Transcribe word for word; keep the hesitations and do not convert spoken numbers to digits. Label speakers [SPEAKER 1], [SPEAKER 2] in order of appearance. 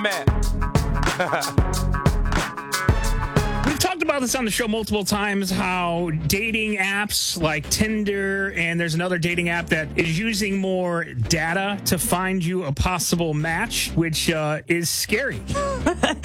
[SPEAKER 1] man.
[SPEAKER 2] We've talked about this on the show multiple times, how dating apps like Tinder, and there's another dating app that is using more data to find you a possible match, which uh, is scary.